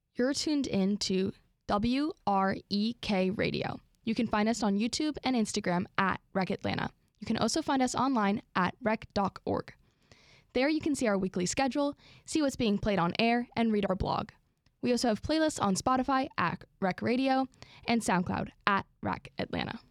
You're tuned in to WREK Radio. You can find us on YouTube and Instagram at Rec Atlanta. You can also find us online at rec.org. There you can see our weekly schedule, see what's being played on air, and read our blog. We also have playlists on Spotify at Rec Radio and SoundCloud at Rec Atlanta.